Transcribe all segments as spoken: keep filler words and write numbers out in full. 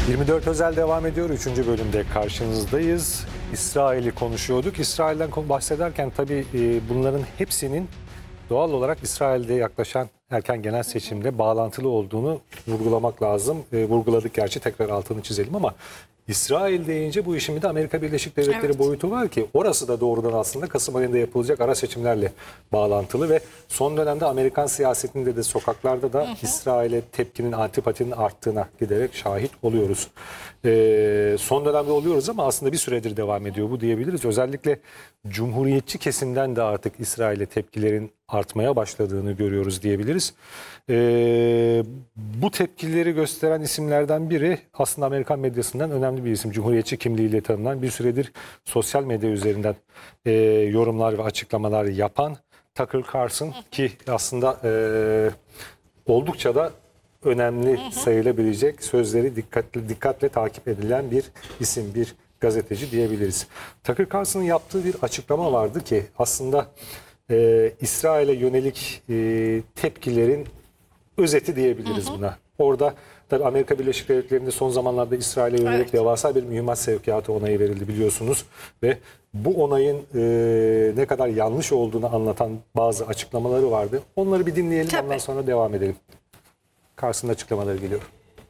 yirmi dört Özel devam ediyor. Üçüncü bölümde karşınızdayız. İsrail'i konuşuyorduk. İsrail'den bahsederken tabii bunların hepsinin doğal olarak İsrail'de yaklaşan erken genel seçimde bağlantılı olduğunu vurgulamak lazım. E, vurguladık gerçi, tekrar altını çizelim ama İsrail deyince bu işin bir de Amerika Birleşik Devletleri evet. boyutu var ki orası da doğrudan aslında Kasım ayında yapılacak ara seçimlerle bağlantılı ve son dönemde Amerikan siyasetinde de sokaklarda da İsrail'e tepkinin, antipatinin arttığına giderek şahit oluyoruz. Ee, son dönemde oluyoruz ama aslında bir süredir devam ediyor bu diyebiliriz. Özellikle cumhuriyetçi kesimden de artık İsrail'e tepkilerin artmaya başladığını görüyoruz diyebiliriz. Ee, bu tepkileri gösteren isimlerden biri aslında Amerikan medyasından önemli bir isim. Cumhuriyetçi kimliğiyle tanınan, bir süredir sosyal medya üzerinden e, yorumlar ve açıklamalar yapan Tucker Carlson ki aslında e, oldukça da önemli sayılabilecek, sözleri dikkatli dikkatle takip edilen bir isim, bir gazeteci diyebiliriz. Tucker Carlson'ın yaptığı bir açıklama vardı ki aslında e, İsrail'e yönelik e, tepkilerin özeti diyebiliriz hı hı. buna. Orada tabii Amerika Birleşik Devletleri'nde son zamanlarda İsrail'e yönelik evet. devasa bir mühimmat sevkiyatı onayı verildi biliyorsunuz. Ve bu onayın e, ne kadar yanlış olduğunu anlatan bazı açıklamaları vardı. Onları bir dinleyelim, tabii. ondan sonra devam edelim. Carlson'ın açıklamaları geliyor.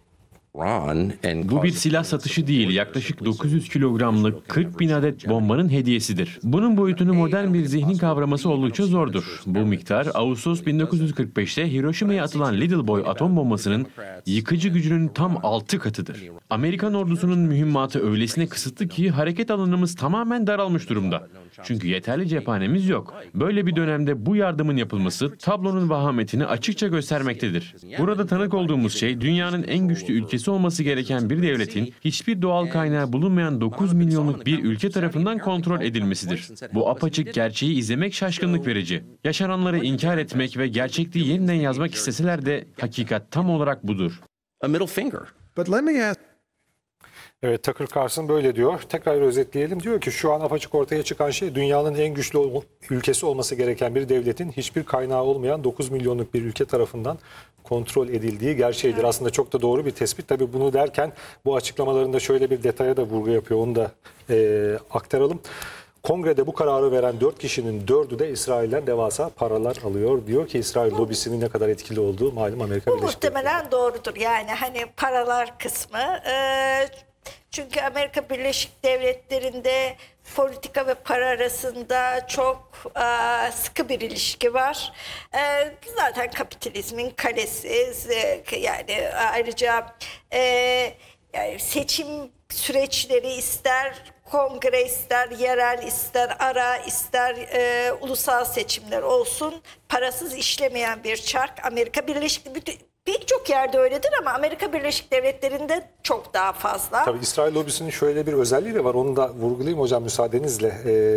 Bu bir silah satışı değil, yaklaşık dokuz yüz kilogramlık kırk bin adet bombanın hediyesidir. Bunun boyutunu modern bir zihnin kavraması oldukça zordur. Bu miktar, Ağustos bin dokuz yüz kırk beşte Hiroşima'ya atılan Little Boy atom bombasının yıkıcı gücünün tam altı katıdır. Amerikan ordusunun mühimmatı öylesine kısıtlı ki hareket alanımız tamamen daralmış durumda. Çünkü yeterli cephanemiz yok. Böyle bir dönemde bu yardımın yapılması tablonun vahametini açıkça göstermektedir. Burada tanık olduğumuz şey, dünyanın en güçlü ülkesi olması gereken bir devletin hiçbir doğal kaynağı bulunmayan dokuz milyonluk bir ülke tarafından kontrol edilmesidir. Bu apaçık gerçeği izlemek şaşkınlık verici. Yaşananları inkar etmek ve gerçekliği yeniden yazmak isteseler de hakikat tam olarak budur. A middle finger. But let me ask Evet, Tucker Carlson böyle diyor. Tekrar özetleyelim. Diyor ki şu an apaçık ortaya çıkan şey, dünyanın en güçlü ülkesi olması gereken bir devletin hiçbir kaynağı olmayan dokuz milyonluk bir ülke tarafından kontrol edildiği gerçeğidir. Evet. Aslında çok da doğru bir tespit. Tabii bunu derken bu açıklamalarında şöyle bir detaya da vurgu yapıyor. Onu da e, aktaralım. Kongrede bu kararı veren dört kişinin dördü de İsrail'den devasa paralar alıyor. Diyor ki İsrail lobisinin ne kadar etkili olduğu malum Amerika Birleşik Devletleri. Bu muhtemelen doğrudur. Yani hani paralar kısmı. Ee, çünkü Amerika Birleşik Devletleri'nde politika ve para arasında çok e, sıkı bir ilişki var. E, zaten kapitalizmin kalesi. E, yani ayrıca e, yani seçim süreçleri ister kongre, ister yerel, ister ara, ister e, ulusal seçimler olsun, parasız işlemeyen bir çark. Amerika Birleşik Devletleri pek çok yerde öyledir ama Amerika Birleşik Devletleri'nde çok daha fazla. Tabii İsrail lobisinin şöyle bir özelliği de var. Onu da vurgulayayım hocam müsaadenizle.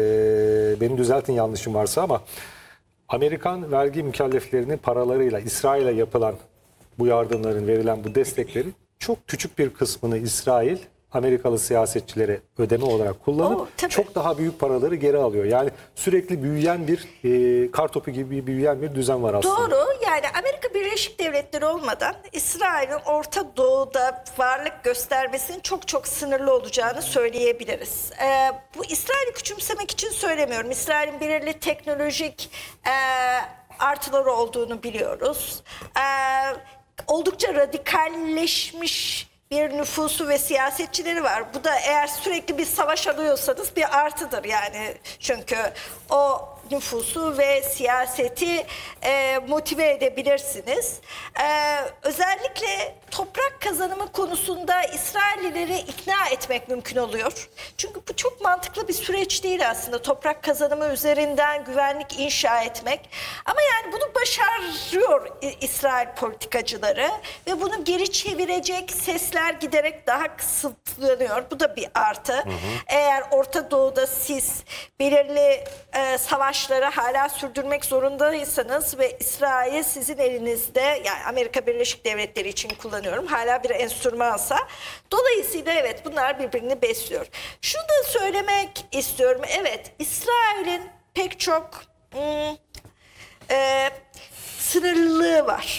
Ee, beni düzeltin yanlışım varsa ama Amerikan vergi mükelleflerinin paralarıyla İsrail'e yapılan bu yardımların, verilen bu desteklerin çok küçük bir kısmını İsrail Amerikalı siyasetçilere ödeme olarak kullanıp oh, çok daha büyük paraları geri alıyor. Yani sürekli büyüyen bir e, kartopu gibi büyüyen bir düzen var aslında. Doğru. Yani Amerika Birleşik Devletleri olmadan İsrail'in Orta Doğu'da varlık göstermesinin çok çok sınırlı olacağını söyleyebiliriz. Ee, bu İsrail'i küçümsemek için söylemiyorum. İsrail'in belirli teknolojik e, artıları olduğunu biliyoruz. E, oldukça radikalleşmiş bir nüfusu ve siyasetçileri var. Bu da eğer sürekli bir savaş alıyorsanız bir artıdır yani. Çünkü o nüfusu ve siyaseti e, motive edebilirsiniz. E, özellikle toprak kazanımı konusunda İsraillileri ikna etmek mümkün oluyor. Çünkü bu çok mantıklı bir süreç değil aslında. Toprak kazanımı üzerinden güvenlik inşa etmek. Ama yani bunu başarıyor İsrail politikacıları ve bunu geri çevirecek sesler giderek daha kısıtlanıyor. Bu da bir artı. Hı hı. Eğer Orta Doğu'da siz belirli e, savaşları hala sürdürmek zorundaysanız ve İsrail sizin elinizde, yani Amerika Birleşik Devletleri için kullanıyorum, hala bir enstrümansa, dolayısıyla evet bunlar birbirini besliyor. Şunu da söylemek istiyorum. Evet, İsrail'in pek çok ım, e, sınırlılığı var.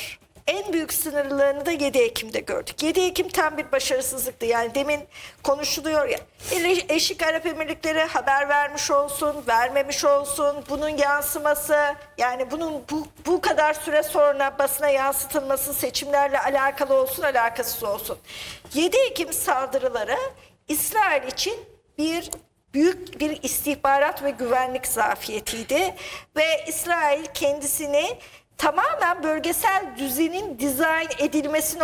en büyük sınırlarını da yedi Ekim'de gördük. yedi Ekim tam bir başarısızlıktı. Yani demin konuşuluyor ya, Eşik Arap Emirlikleri haber vermiş olsun, vermemiş olsun, bunun yansıması, yani bunun bu, bu kadar süre sonra basına yansıtılması seçimlerle alakalı olsun, alakasız olsun. yedi Ekim saldırıları İsrail için bir büyük bir istihbarat ve güvenlik zafiyetiydi ve İsrail kendisini tamamen bölgesel düzenin dizayn edilmesini